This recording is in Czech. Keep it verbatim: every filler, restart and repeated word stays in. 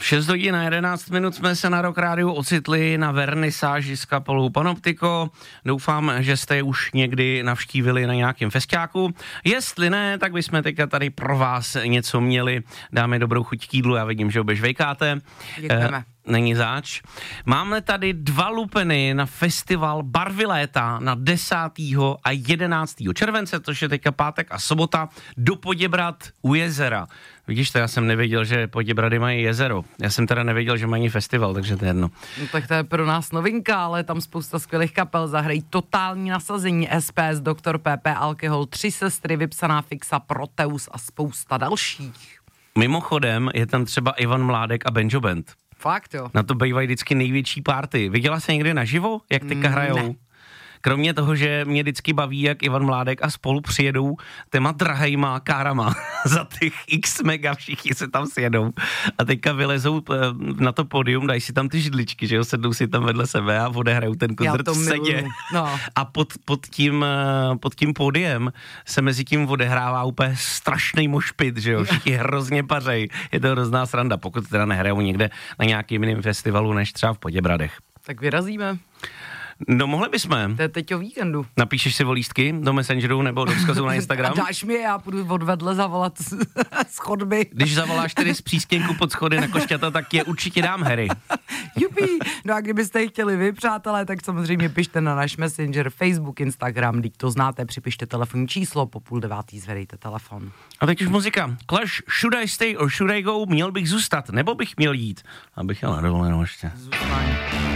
šest hodin a jedenáct minut jsme se na Rock Rádiu ocitli na vernisáži s kapelou Panoptiko. Doufám, že jste je už někdy navštívili na nějakém festiáku. Jestli ne, tak bychom teďka tady pro vás něco měli. Dáme dobrou chuť k jídlu, já vidím, že oběžvejkáte. Děkujeme. Eh, není záč. Máme tady dva lupeny na festival Barvy léta na desátého a jedenáctého července, což je teďka pátek a sobota, do Poděbrad u jezera. Vidíš to, já jsem nevěděl, že Poděbrady mají jezero. Já jsem teda nevěděl, že mají festival, takže to je jedno. No tak to je pro nás novinka, ale tam spousta skvělých kapel zahrají Totální nasazení, S P S, Doktor P P, Alkohol, Tři sestry, Vypsaná fixa, Proteus a spousta dalších. Mimochodem je tam třeba Ivan Mládek a Banjo Band. Fakt jo. Na to bývají vždycky největší party. Viděla jsi někdy naživo, jak teďka hrajou? Ne. Kromě toho, že mě vždycky baví, jak Ivan Mládek a spolu přijedou těma drahejma kárama za těch x mega, všichni se tam sjedou a teďka vylezou na to pódium, dají si tam ty židličky, že jo, sednou si tam vedle sebe a odehrajou ten koncert v sedě. No. A pod, pod, tím, pod tím pódiem se mezi tím odehrává úplně strašný mošpit, že jo, všichni hrozně pařej. Je to hrozná sranda, pokud teda nehrajou někde na nějakým jiným festivalu, než třeba v Poděbradech. Tak vyrazíme. No mohli bychom. To je teď o víkendu. Napíšeš si volístky do Messengeru nebo do vzkazu na Instagram? A dáš mi je, já půjdu odvedle zavolat z, z chodby. Když zavoláš tedy z přístěnku pod schody na Košťata, tak je určitě dám, Harry. Jupi. No a kdybyste ji chtěli vy, přátelé, tak samozřejmě pište na náš Messenger, Facebook, Instagram, když to znáte, připište telefonní číslo, po půl devátý zvedejte telefon. A teď už muzika. Clash, Should I Stay or Should I Go? Měl bych zůstat, nebo bych měl jít? Abych jel na dovolenou ještě. Zůstaň.